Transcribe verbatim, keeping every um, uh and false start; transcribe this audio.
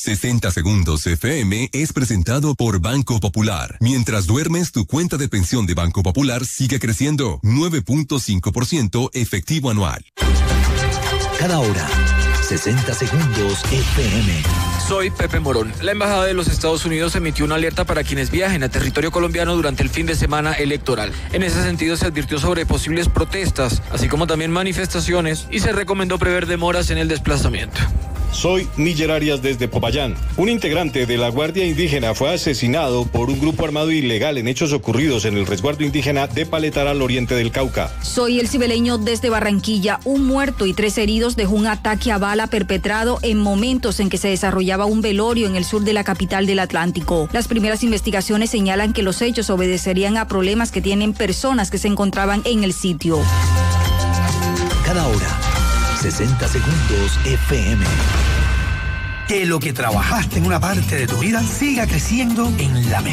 sesenta Segundos F M es presentado por Banco Popular. Mientras duermes, tu cuenta de pensión de Banco Popular sigue creciendo. nueve punto cinco por ciento efectivo anual. Cada hora, sesenta Segundos F M. Soy Pepe Morón. La Embajada de los Estados Unidos emitió una alerta para quienes viajen a territorio colombiano durante el fin de semana electoral. En ese sentido, se advirtió sobre posibles protestas, así como también manifestaciones, y se recomendó prever demoras en el desplazamiento. Soy Níger Arias desde Popayán. Un integrante de la Guardia Indígena fue asesinado por un grupo armado ilegal en hechos ocurridos en el resguardo indígena de Paletar al oriente del Cauca. Soy el cibeleño desde Barranquilla. Un muerto y tres heridos dejó un ataque a bala perpetrado en momentos en que se desarrollaba un velorio en el sur de la capital del Atlántico. Las primeras investigaciones señalan que los hechos obedecerían a problemas que tienen personas que se encontraban en el sitio. Cada hora, sesenta Segundos F M. Que lo que trabajaste en una parte de tu vida siga creciendo en la mejor.